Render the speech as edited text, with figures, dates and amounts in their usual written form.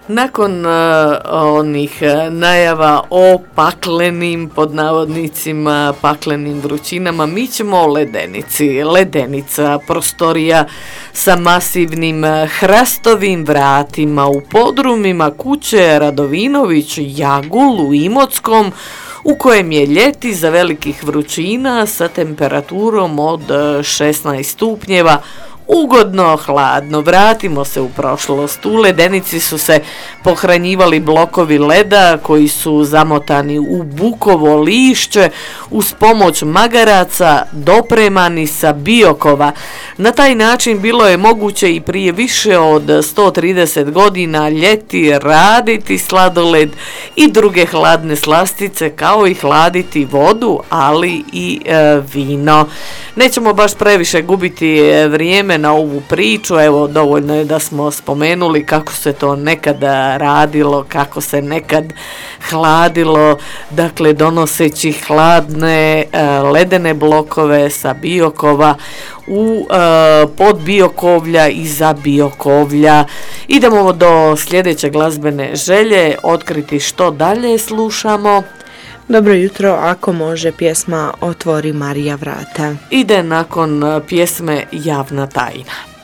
Nakon onih najava o paklenim, pod navodnicima, paklenim vrućinama, mi ćemo o ledenici. Ledenica, prostorija sa masivnim hrastovim vratima u podrumima kuće Radovinović Jagul u Imotskom, u kojem je ljeti za velikih vrućina sa temperaturom od 16 stupnjeva ugodno hladno. Vratimo se u prošlost. U ledenici su se pohranjivali blokovi leda koji su zamotani u bukovo lišće uz pomoć magaraca dopremani sa Biokova. Na taj način bilo je moguće i prije više od 130 godina ljeti raditi sladoled i druge hladne slastice, kao i hladiti vodu, ali i vino. Nećemo baš previše gubiti vrijeme na ovu priču, evo dovoljno je da smo spomenuli kako se to nekada radilo, kako se nekad hladilo, dakle donoseći hladne ledene blokove sa Biokova u pod Biokovlja i za Biokovlja. Idemo do sljedeće glazbene želje, otkriti što dalje slušamo. Dobro jutro, ako može pjesma Otvori Marija vrata. Ide nakon pjesme Javna tajna.